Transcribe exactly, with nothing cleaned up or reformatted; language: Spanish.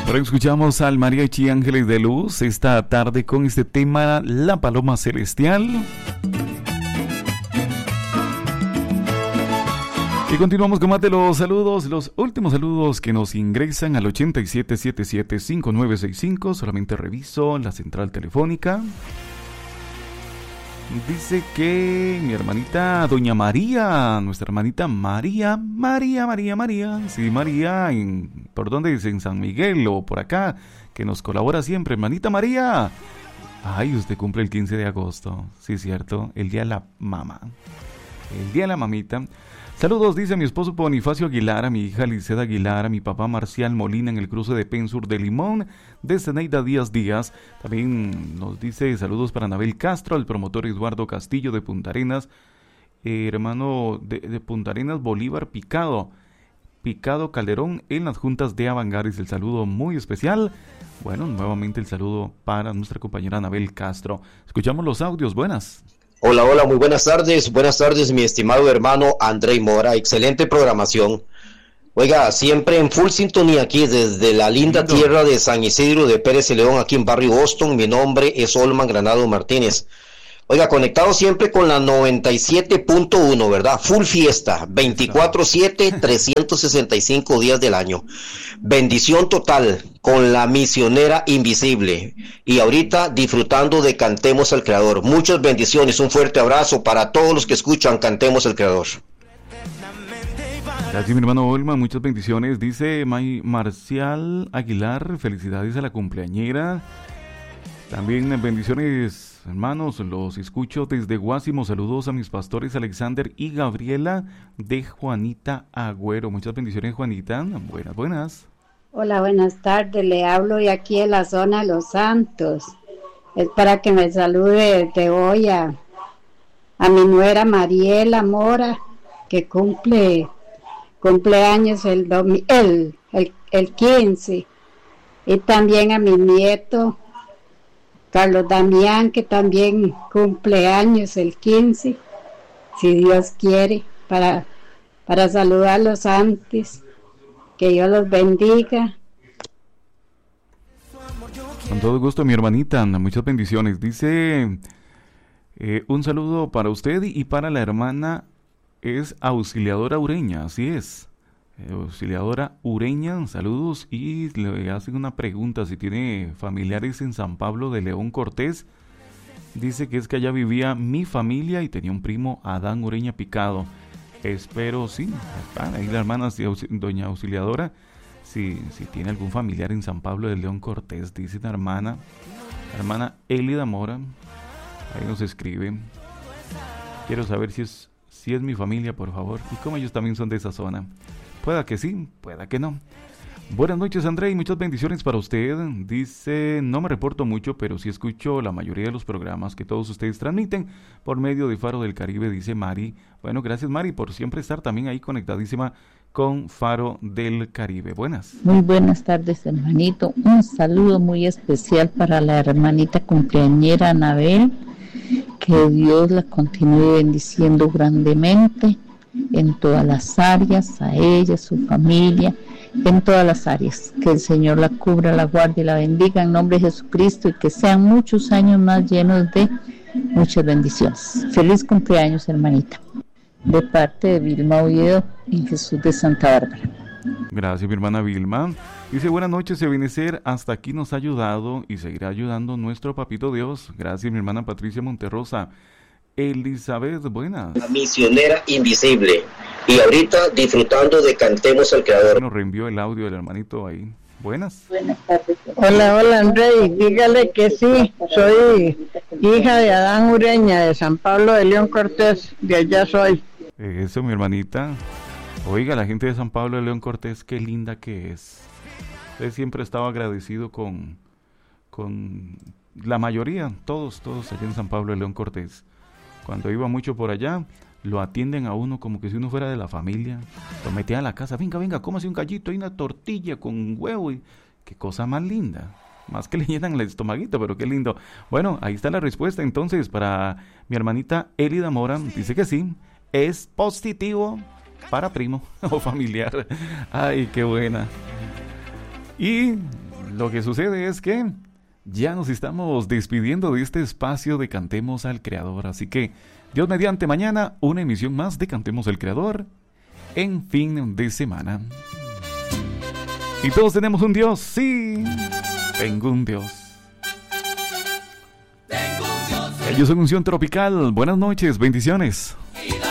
Ahora escuchamos al Mariachi Ángeles de Luz esta tarde con este tema, La Paloma Celestial. Y continuamos con más de los saludos, los últimos saludos que nos ingresan al ochenta y siete setenta y siete cincuenta y nueve sesenta y cinco. Solamente reviso la central telefónica. Dice que mi hermanita Doña María, nuestra hermanita María, María, María, María, sí, María, en, ¿por dónde dice? En San Miguel o por acá, que nos colabora siempre, hermanita María. Ay, usted cumple el quince de agosto, sí, cierto, el día de la mamá, el día de la mamita. Saludos, dice mi esposo Bonifacio Aguilar, a mi hija Liceda Aguilar, a mi papá Marcial Molina en el cruce de Pensur de Limón, de Zeneida Díaz Díaz. También nos dice saludos para Anabel Castro, al promotor Eduardo Castillo de Punta Arenas, eh, hermano de, de Punta Arenas, Bolívar Picado, Picado Calderón en las juntas de Avangares. El saludo muy especial. Bueno, nuevamente el saludo para nuestra compañera Anabel Castro. Escuchamos los audios, buenas. Hola, hola, muy buenas tardes, buenas tardes mi estimado hermano Andrei Mora, excelente programación. Oiga, siempre en full sintonía aquí desde la linda Lindo. tierra de San Isidro de Pérez y León, aquí en Barrio Boston. Mi nombre es Olman Granado Martínez. Oiga, conectado siempre con la noventa y siete punto uno, ¿verdad? Full fiesta, veinticuatro siete, trescientos sesenta y cinco días del año. Bendición total con la misionera invisible. Y ahorita disfrutando de Cantemos al Creador. Muchas bendiciones, un fuerte abrazo para todos los que escuchan Cantemos al Creador. Gracias, mi hermano Olman, muchas bendiciones. Dice May Marcial Aguilar, felicidades a la cumpleañera. También bendiciones, hermanos, los escucho desde Guásimo. Saludos a mis pastores Alexander y Gabriela de Juanita Agüero. Muchas bendiciones, Juanita. Buenas, buenas. Hola, buenas tardes. Le hablo de aquí en la zona de Los Santos. Es para que me salude desde hoy a, a mi nuera Mariela Mora, que cumple cumpleaños el, domi- el, el, el quince. Y también a mi nieto Carlos Damián, que también cumple años el quince, si Dios quiere, para, para saludarlos antes. Que Dios los bendiga. Con todo gusto, mi hermanita, muchas bendiciones. Dice, eh, un saludo para usted y para la hermana, es Auxiliadora Ureña, así es. Eh, Auxiliadora Ureña, saludos, y le hacen una pregunta, si tiene familiares en San Pablo de León Cortés. Dice que es que allá vivía mi familia y tenía un primo, Adán Ureña Picado. Espero, sí, ahí la hermana, doña Auxiliadora, si, si tiene algún familiar en San Pablo de León Cortés, dice la hermana, la hermana Elida Mora, ahí nos escribe. Quiero saber si es, si es mi familia, por favor, y como ellos también son de esa zona. Pueda que sí, pueda que no. Buenas noches, André, y muchas bendiciones para usted. Dice, no me reporto mucho, pero sí escucho la mayoría de los programas que todos ustedes transmiten por medio de Faro del Caribe, dice Mari. Bueno, gracias, Mari, por siempre estar también ahí conectadísima con Faro del Caribe. Buenas. Muy buenas tardes, hermanito. Un saludo muy especial para la hermanita cumpleañera Anabel. Que Dios la continúe bendiciendo grandemente en todas las áreas, a ella, a su familia, en todas las áreas. Que el Señor la cubra, la guarde y la bendiga en nombre de Jesucristo, y que sean muchos años más llenos de muchas bendiciones. Feliz cumpleaños, hermanita, de parte de Vilma Oviedo en Jesús de Santa Bárbara. Gracias, mi hermana Vilma. Dice, buenas noches, Ebenezer, hasta aquí nos ha ayudado y seguirá ayudando nuestro papito Dios. Gracias, mi hermana Patricia Monterrosa. Elizabeth, buenas. La misionera invisible. Y ahorita disfrutando de Cantemos al Creador. Nos reenvió el audio del hermanito ahí. Buenas. Buenas tardes. Hola, hola, André. Dígale que sí, soy hija de Adán Ureña, de San Pablo de León Cortés, de allá soy. Eso, mi hermanita. Oiga, la gente de San Pablo de León Cortés, qué linda que es. Él siempre estaba agradecido con, con la mayoría, todos, todos allá en San Pablo de León Cortés. Cuando iba mucho por allá, lo atienden a uno como que si uno fuera de la familia. Lo metían a la casa, venga, venga, cómase un gallito y una tortilla con huevo. Y qué cosa más linda. Más que le llenan el estomaguito, pero qué lindo. Bueno, ahí está la respuesta entonces para mi hermanita Elida Mora. Dice que sí, es positivo para primo o familiar. Ay, qué buena. Y lo que sucede es que ya nos estamos despidiendo de este espacio de Cantemos al Creador. Así que, Dios mediante, mañana una emisión más de Cantemos al Creador en fin de semana. Y todos tenemos un Dios, sí, tengo un Dios. Ellos son Unción Tropical. Buenas noches, bendiciones.